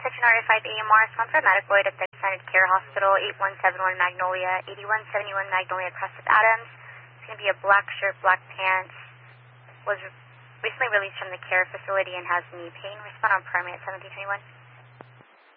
section RFID AMR, one for Medicoid at the Extended Care Hospital, 8171 Magnolia, 8171 Magnolia, Crescent Adams. It's going to be a black shirt, black pants. Was recently released from the care facility and has knee pain. Respond on primary at 1721.